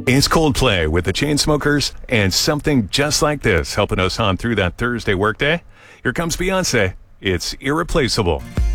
It's Coldplay with the Chainsmokers and something just like this helping us on through that Thursday workday. Here comes Beyonce. It's Irreplaceable.